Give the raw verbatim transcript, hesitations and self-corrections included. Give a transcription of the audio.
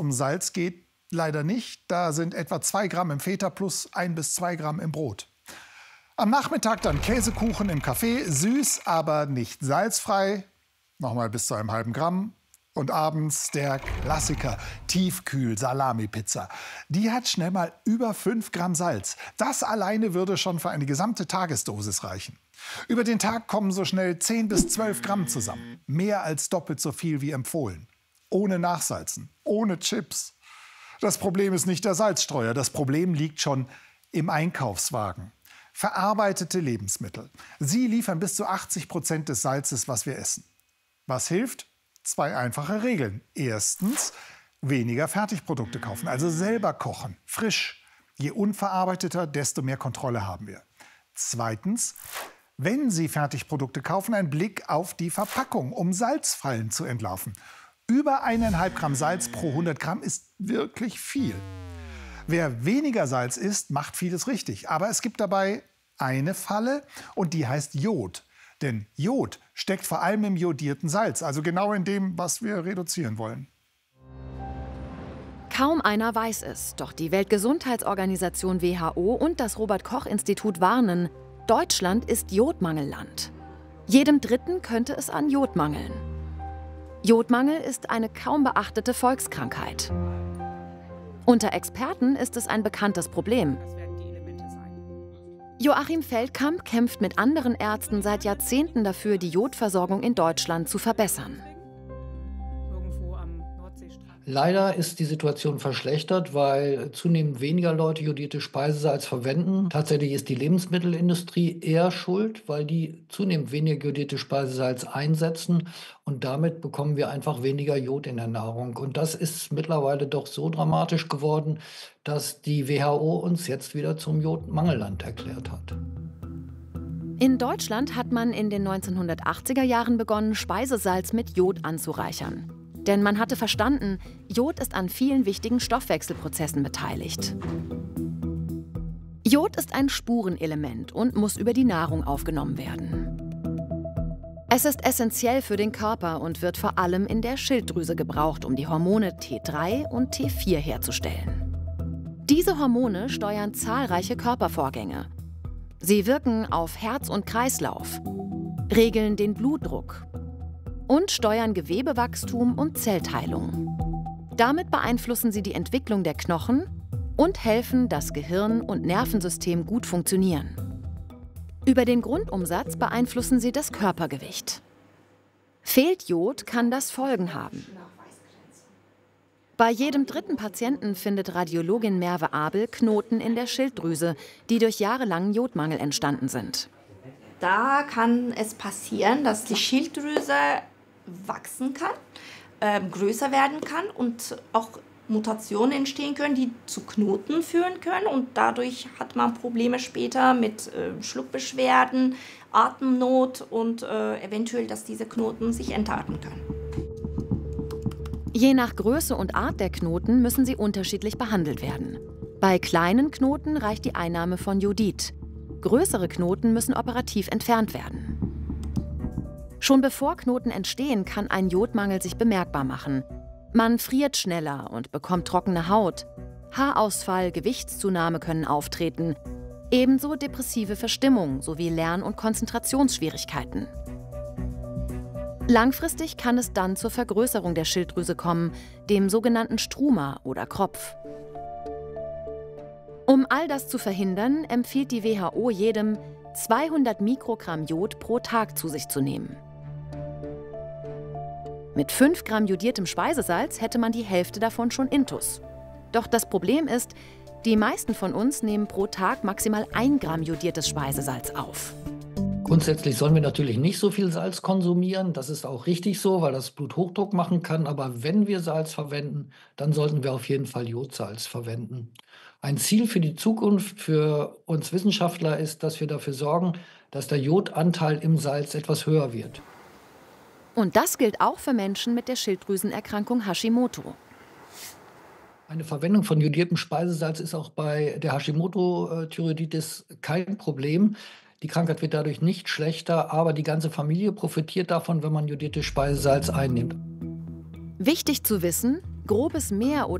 um Salz geht, leider nicht. Da sind etwa zwei Gramm im Feta plus ein bis zwei Gramm im Brot. Am Nachmittag dann Käsekuchen im Café, süß, aber nicht salzfrei. Nochmal bis zu einem halben Gramm. Und abends der Klassiker, Tiefkühl-Salami-Pizza. Die hat schnell mal über fünf Gramm Salz. Das alleine würde schon für eine gesamte Tagesdosis reichen. Über den Tag kommen so schnell zehn bis zwölf Gramm zusammen. Mehr als doppelt so viel wie empfohlen. Ohne Nachsalzen, ohne Chips. Das Problem ist nicht der Salzstreuer. Das Problem liegt schon im Einkaufswagen. Verarbeitete Lebensmittel. Sie liefern bis zu achtzig Prozent des Salzes, was wir essen. Was hilft? Zwei einfache Regeln. Erstens, weniger Fertigprodukte kaufen, also selber kochen, frisch. Je unverarbeiteter, desto mehr Kontrolle haben wir. Zweitens, wenn Sie Fertigprodukte kaufen, ein Blick auf die Verpackung, um Salzfallen zu entlarven. Über eineinhalb Gramm Salz pro hundert Gramm ist wirklich viel. Wer weniger Salz isst, macht vieles richtig. Aber es gibt dabei eine Falle und die heißt Jod. Denn Jod steckt vor allem im jodierten Salz, also genau in dem, was wir reduzieren wollen. Kaum einer weiß es, doch die Weltgesundheitsorganisation W H O und das Robert-Koch-Institut warnen, Deutschland ist Jodmangelland. Jedem Dritten könnte es an Jod mangeln. Jodmangel ist eine kaum beachtete Volkskrankheit. Unter Experten ist es ein bekanntes Problem. Joachim Feldkamp kämpft mit anderen Ärzten seit Jahrzehnten dafür, die Jodversorgung in Deutschland zu verbessern. Leider ist die Situation verschlechtert, weil zunehmend weniger Leute jodiertes Speisesalz verwenden. Tatsächlich ist die Lebensmittelindustrie eher schuld, weil die zunehmend weniger jodiertes Speisesalz einsetzen. Und damit bekommen wir einfach weniger Jod in der Nahrung. Und das ist mittlerweile doch so dramatisch geworden, dass die W H O uns jetzt wieder zum Jodmangelland erklärt hat. In Deutschland hat man in den neunzehnhundertachtziger Jahren begonnen, Speisesalz mit Jod anzureichern. Denn man hatte verstanden, Jod ist an vielen wichtigen Stoffwechselprozessen beteiligt. Jod ist ein Spurenelement und muss über die Nahrung aufgenommen werden. Es ist essentiell für den Körper und wird vor allem in der Schilddrüse gebraucht, um die Hormone T drei und T vier herzustellen. Diese Hormone steuern zahlreiche Körpervorgänge. Sie wirken auf Herz und Kreislauf, regeln den Blutdruck und steuern Gewebewachstum und Zellteilung. Damit beeinflussen sie die Entwicklung der Knochen und helfen, dass Gehirn und Nervensystem gut funktionieren. Über den Grundumsatz beeinflussen sie das Körpergewicht. Fehlt Jod, kann das Folgen haben. Bei jedem dritten Patienten findet Radiologin Merve Abel Knoten in der Schilddrüse, die durch jahrelangen Jodmangel entstanden sind. Da kann es passieren, dass die Schilddrüse wachsen kann, äh, größer werden kann und auch Mutationen entstehen können, die zu Knoten führen können. Und dadurch hat man Probleme später mit äh, Schluckbeschwerden, Atemnot und äh, eventuell, dass diese Knoten sich entarten können. Je nach Größe und Art der Knoten müssen sie unterschiedlich behandelt werden. Bei kleinen Knoten reicht die Einnahme von Jodid. Größere Knoten müssen operativ entfernt werden. Schon bevor Knoten entstehen, kann ein Jodmangel sich bemerkbar machen. Man friert schneller und bekommt trockene Haut. Haarausfall, Gewichtszunahme können auftreten. Ebenso depressive Verstimmung sowie Lern- und Konzentrationsschwierigkeiten. Langfristig kann es dann zur Vergrößerung der Schilddrüse kommen, dem sogenannten Struma oder Kropf. Um all das zu verhindern, empfiehlt die W H O jedem, zweihundert Mikrogramm Jod pro Tag zu sich zu nehmen. Mit fünf Gramm jodiertem Speisesalz hätte man die Hälfte davon schon intus. Doch das Problem ist, die meisten von uns nehmen pro Tag maximal ein Gramm jodiertes Speisesalz auf. Grundsätzlich sollen wir natürlich nicht so viel Salz konsumieren. Das ist auch richtig so, weil das Bluthochdruck machen kann. Aber wenn wir Salz verwenden, dann sollten wir auf jeden Fall Jodsalz verwenden. Ein Ziel für die Zukunft für uns Wissenschaftler ist, dass wir dafür sorgen, dass der Jodanteil im Salz etwas höher wird. Und das gilt auch für Menschen mit der Schilddrüsenerkrankung Hashimoto. Eine Verwendung von jodiertem Speisesalz ist auch bei der Hashimoto-Thyreoiditis kein Problem. Die Krankheit wird dadurch nicht schlechter, aber die ganze Familie profitiert davon, wenn man jodiertes Speisesalz einnimmt. Wichtig zu wissen, grobes Mehr- oder